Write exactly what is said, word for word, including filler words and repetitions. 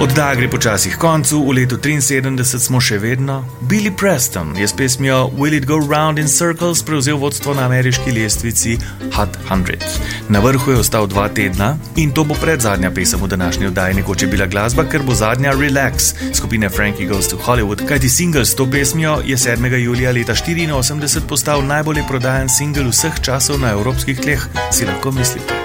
Oddaja gre počasi k koncu, v letu triinsedemdeset smo še vedno. Billy Preston je s pesmijo Will It Go Round in Circles prevzel vodstvo na ameriški lestvici Hot sto. Na vrhu je ostal dva tedna in to bo predzadnja pesem v današnji oddaji. Nekoč je bila glasba, ker bo zadnja Relax skupine Frankie Goes to Hollywood, kajti singel s to pesmijo je sedmega julija leta štiriinosemdeset postal najbolje prodajan singel vseh časov na evropskih tleh, si lahko mislite.